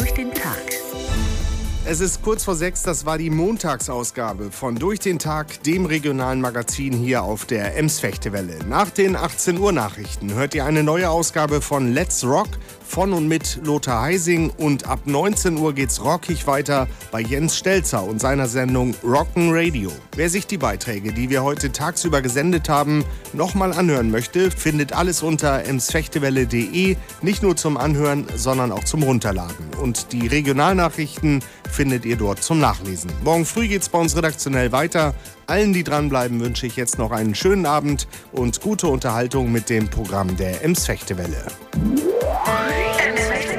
durch den Tag. Es ist kurz vor 6, das war die Montagsausgabe von Durch den Tag, dem regionalen Magazin hier auf der Ems-Fechtewelle. Nach den 18 Uhr Nachrichten hört ihr eine neue Ausgabe von Let's Rock von und mit Lothar Heising und ab 19 Uhr geht's rockig weiter bei Jens Stelzer und seiner Sendung Rock'n Radio. Wer sich die Beiträge, die wir heute tagsüber gesendet haben, nochmal anhören möchte, findet alles unter emsfechtewelle.de, nicht nur zum Anhören, sondern auch zum Runterladen. Und die Regionalnachrichten findet ihr dort zum Nachlesen. Morgen früh geht's bei uns redaktionell weiter. Allen, die dranbleiben, wünsche ich jetzt noch einen schönen Abend und gute Unterhaltung mit dem Programm der Ems-Fechtewelle. Ems-Fechtewelle.